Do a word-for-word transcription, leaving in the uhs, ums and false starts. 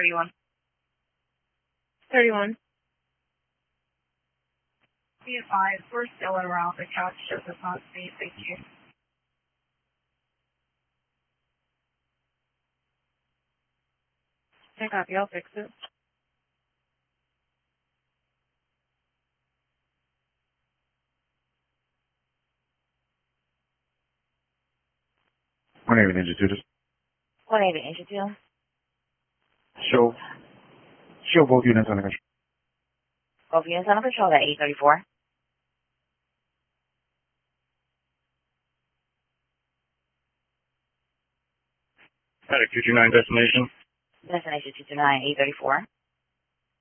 thirty-one. thirty-one. Be advised, we're still around. The couch just does not see. Thank you. Okay, copy. I'll fix it. one eighty Ninja two. one eighty Ninja two. Show, show both units on the control. Both units under control at eight thirty-four. Static two two nine destination. Destination two two nine, eight thirty-four.